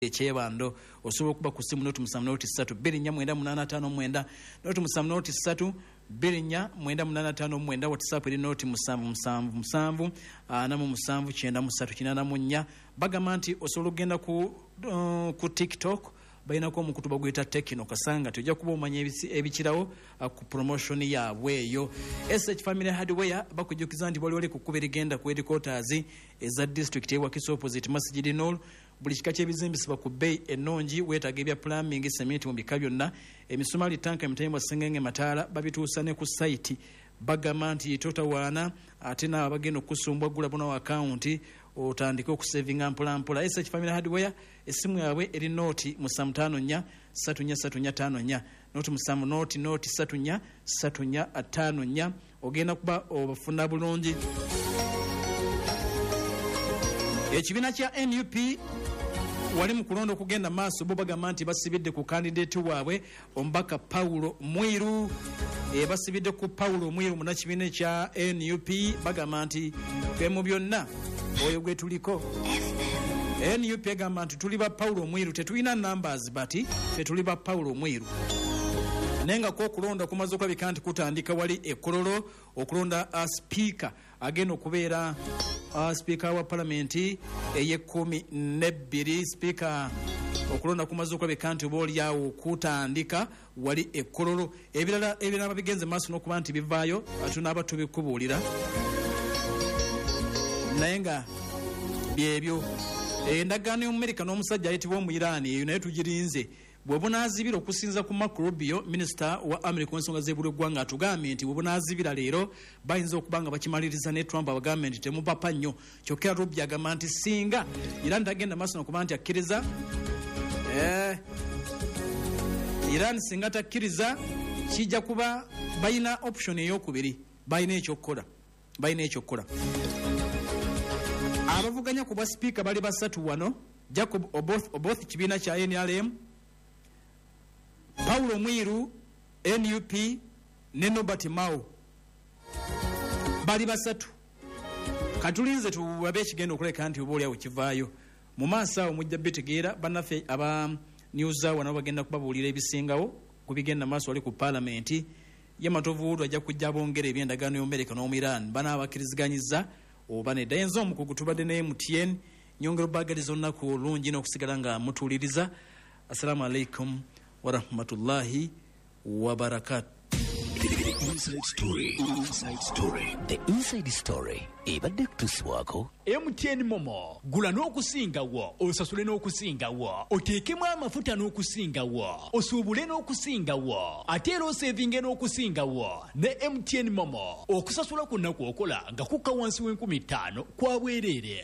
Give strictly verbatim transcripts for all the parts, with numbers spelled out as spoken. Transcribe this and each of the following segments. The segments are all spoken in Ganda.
ekyebando osobola okuba ku simu noti musanvu noti ssatu bbiri nnya mwenda munaana ataano mwenda noti musanvu noti ssatu bbiri nnya mwenda munaana ataano mwenda WhatsApp eri noti musanvu musanvu musanvu ana mu musanvu kyenda mu ssatu kinaana mu nnya bagamba nti osobola okugenda ku uh, ku TikTok bayinako omukutu bagweta Tekino Kasanga tujja kuba omanya ebikirawo uh, ku promotion yaabwe eyo. S H Family Hardware bakujjukiza nti bali wali kukuba erigenda ku headquarters eza district ewa Kiso opposite Masjid Nur buli kika ky'ebizimbisibwa ku bbeeyi ennungi weetaaga ebya plumbing cement mu bika byonna emisumali tanka emitayimwa Sengenge Mataala babituusa ne ku site bagamba nti totawaana ate naabo bagenda okusumbwa gula buno akaunti otandike okusavinga mpola mpola. S H Family Hardware essimu yaabwe eri noti musanvu ttaano nnya ssatu nnya ssatu nnya ttaano nnya noti musanvu noti noti ssatu nnya ssatu nnya ttaano nnya ogenda kuba obafuna bulungi. Ekibiina kya N U P wali mu kulonda okugenda maaso bo bagamba nti basibidde ku kandidate waabwe omubaka Paulo Mwiru e basibidde ku Paulo Mwiru munakibiina kya N U P bagamba nti twe mu byonna oyo gwe tuliko. N U P egamba nti tuli ba Paulo Mwiru tetulina numbers bati tetuli ba Paulo Mwiru nenga ko kulonda kumaze okulabika nti kutandika wali ekololo okulonda uh, speaker agenda okubeera uh, speaker wa parliament eyekumi nebbiri speaker okulonda kumaze okulabika nti obaoliawo kutandika wali ekololo ebirala ebirala bigenze maaso n'okuba nti bivaayo tunaaba tubikubuulira naye nga byebyo endagaano y'Omumerika n'omusajja ayitibwa omu Iran eyo naye tugirinze bwebunaazibira okusinza ku Marco Rubio minisita wa America ensonga z'ebula eggwanga atugambye nti bwebunaazibira leero bayinza okuba nga bakimaliriza ne Trump abagambye nti temupapa nnyo kyokka Rubio agamba nti singa Iran tagenda maaso n'okuba nti akkiriza eh, Iran singa takkiriza kijja kuba bayina option ey'okubiri bayina ekyokukola bayina ekyokukola. Abavuganya ku bwa speaker bali basatu wano Jacob Oboth Oboth kibiina kya N R M Paulo Mwiru N U P ne Nobert Mao bali basatu katulinze tuwabe ekigenda okuleka nti oba oliawo kivaayo mu maaso awo mujja bitegeera bannaffe aba news awo nabo bagenda kubabuulira ebisingawo ku bigenda maaso wali ku parliament y'amatovuudu ajja kujja bongera ebyendagaano y'Omumerika n'omu Iran bana abakkiriziganyizza oba nedda yenza omukugu tubadde ne M T N nyongero bagaliza olunaku olungi n'okusigala nga mutuuliriza. Assalamu alaikum wa rahmatullahi wa barakatuh. Inside story. Inside story. The inside story. Ebadde kutusibwako M T N Momo gula n'okusingawo osasule n'okusingawo oteekemu amafuta n'okusingawo osuubule n'okusingawo ate era osevinge n'okusingawo ne M T N Momo okusasula kwonna kwokola nga kukka wansi w'enkumi ttaano kwa bwereere.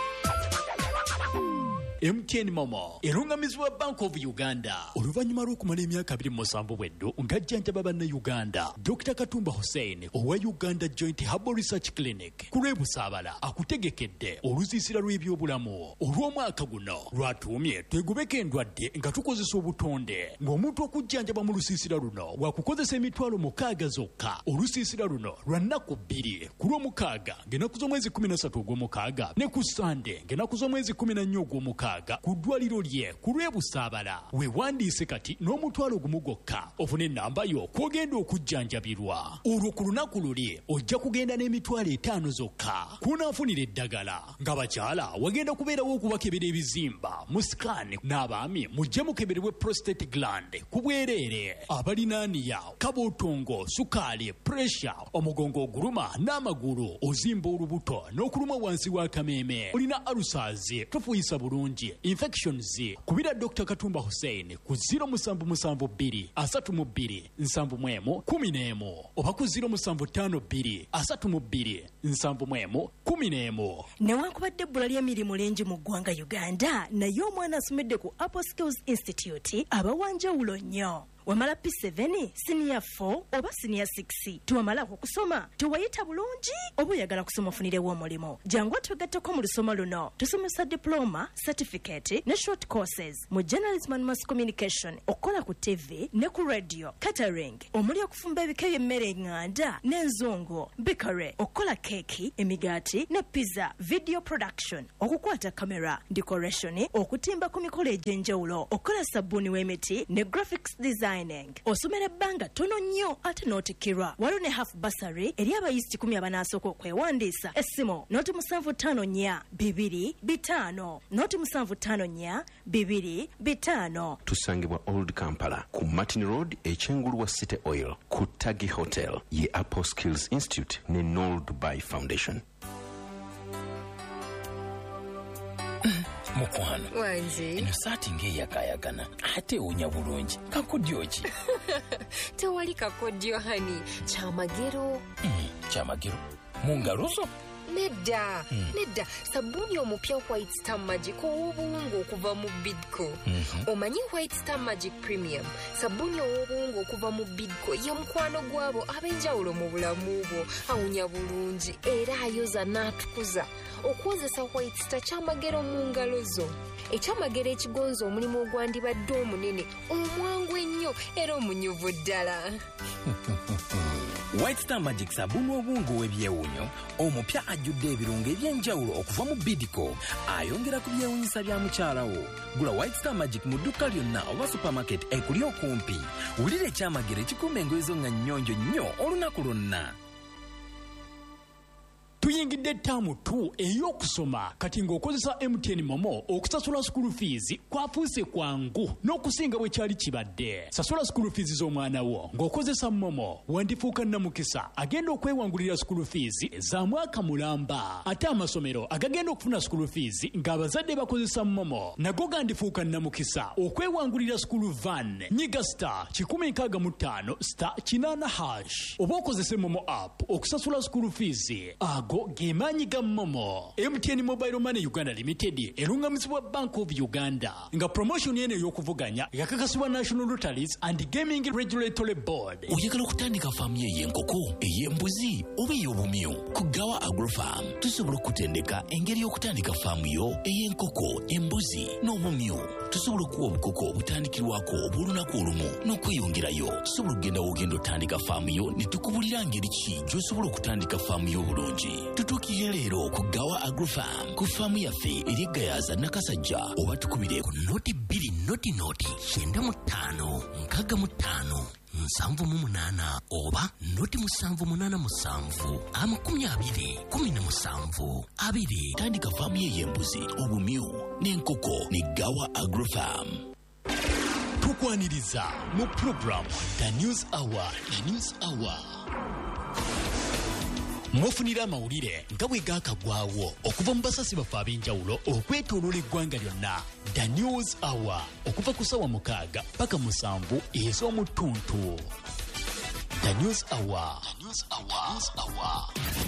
M T N Momo erungamizibwa Bank of Uganda oluvannyuma lw'okumala emyaka abiri mu musanvu bweddo ng'ajjanjaba bannayuganda. Dokita Katumba Hussein owa Uganda Joint Herbal Research Clinic ku lw'ebusaabala akutegekedde olusiisira lw'ebyobulamu olw'omwaka guno lwatuumye twegubeko endwadde nga tukozesa obutonde ng'omuntu okujjanjaba mu lusiisira luno wakukozesa emitwalo mukaaga zokka. Olusiisira luno lwa nnaku bbiri ku lw'omukaaga ng'ennaku z'omwezi kumi na ssatu ogw'omukaaga ne ku Sande ng'ennaku z'omwezi kumi na nnya ogw'omukaaga ku ddwaliro lye ku lw'ebusaabala. Weewandiise kati n'omutwalo gumu gwokka ofune ennamba yo kw'ogenda okujjanjabirwa. Olwo ku lunaku luli ojja kugenda n'emitwalo etaano zokka kunaafunira eddagala. Ng'abakyala wagenda kubeerawo okubakebera ebizimba mu sikaani n'abaami mujje mukeberebwe prostate gland ku bwereere. Abalinaaniya kabootongo sukaali puresha omugongo oguluma n'amagulu ozimba olubuto n'okuluma wansi w'akameeme olina alusaazi tofuuyisa bulungi infections kubira Doctor Katumba Hussein ku zero musanvu musanvu bbiri asatu mu bbiri nsanvu mu emu kumi n'emu oba ku zero musanvu ttaano bbiri asatu mu bbiri nsanvu mu emu kumi n'emu. Newankubadde ebbula ly'emirimu lingi mu ggwanga Uganda naye omwana asomedde ku Apple Skills Institute abawanjawulo nnyo. wamala P seven senior four oba senior six tiwamalako okusoma tiwayita bulungi oba oyagala kusoma ofunirewo omulimo jangu twegatteko mu lusoma luno tusomesa diploma certificate ne short courses mu journalism and mass communication okola ku T V ne ku radio catering omuli okufumba ebika by'emmere nganda n'enzongo bikare okola keki emigaati ne pizza video production okukwata kamera decoration okutimba ku mikolo egy'enjawulo okola sabuni w'emiti ne graphics designing osomera ebbanga tono nnyo ate n'otikirwa waliwo ne half bursary eri abayizi kikumi abanasooka okwewandiisa essimu noti musanvu ttaano nnya bibiri bitaano noti musanvu ttaano nnya bibiri bitaano. Tusangibwa Old Kampala ku Martin Road ekyengulu wa City Oil ku Tagi Hotel ye Apple Skills Institute ne Noel Dubai Foundation. Mukwano wanje ino saati ng'eyakayagana ate ewunya bulungi kakodyo ki? tewali kakodyo hani kyamagero. Mm, kyamagero mu ngalo zo? Nedda mm. nedda sabuni omupya White Star Magic ow'obuwungu okuva mu Bidco. Mm-hmm. Omanyi White Star Magic Premium sabuni ow'obuwungu okuva mu Bidco ye mukwano gwabo ab'enjawulo mu bulamu bwo awunya bulungi era ayoza n'atukuza. Okwozesa White Star kyamagero mu ngalo zo. Ekyamagero ekigonza omulimu ogwandibadde omunene omwangu ennyo era omunyuvu ddala. White Star Magic sabuni obungu w'ebyewunyo omupya ajjudde ebirungo eby'enjawulo okuva mu Bidco ayongera ku byewunyisa bya mukyalawo. Gula White Star Magic mu dduka lyonna oba supermarket ekuli okumpi. Wulira ekyamagero ekikuuma engoye zo nga nnyonjo nnyo olunaku lwonna. Tuyingidde ttaamu tu ey'okusoma kati ng'okozesa M T N Momo okusasula school fees kwafuuse kwangu n'okusinga bwe kyali kibadde. Sasula school fees z'omwana wo ng'okozesa Momo wandifuuka nnamukisa agenda okwewangulira school fees za mwaka mulamba. Ate amasomero agagenda okufuna school fees ng'abazadde bakozesa Momo nago gandifuuka nnamukisa okwewangulira school van. Nyiga star kikumi nkaaga mu ttaano star kinaana hash oba okozese Momo app okusasula school fees. Ago Gemanyi ga Momo. M T N Mobile Money Uganda Limited erungamizibwa Bank of Uganda nga promotion yene y'okuvuganya yakakasibwa National Lotteries and Gaming Regulatory Board. Oyagala okutandika faamu y'enkoko ey'embuzi oba ey'obumyu ku Gawa Agrofarm tusobola okutendeka engeri y'okutandika faamu yo ey'enkoko embuzi n'obumyu. Tusobola okuwa obukoko obutandikirwako obw'olunaku olumu n'okweyongerayo. Tusobola okugenda w'ogenda otandika faamu yo ne tukubulira ngeri ki gy'osobola okutandika faamu yo obulungi. Tutuukire leero ku Gawa Agrofarm ku faamu yaffe eri Gayaza Nakasajja oba tukubire ku noti bbiri noti noti kyenda mu ttaano nkaaga mu ttaano nsanvu mu munaana oba noti musanvu munaana musanvu amakumi abiri kumi na musanvu abiri. Tandika faamu ye y'embuzi obumyu n'enkoko ne Gawa Agrofarm. Tukwaniriza mu program The News Hour. The News Hour mwofunira amawulire nga bwe gaakagwawo okuva mu basasi baffe ab'enjawulo okwetooloola eggwanga lyonna. The News Hour okuva ku ssaawa mukaaga paka musanvu ez'omu ttuntu. The News Hour. The News Hour.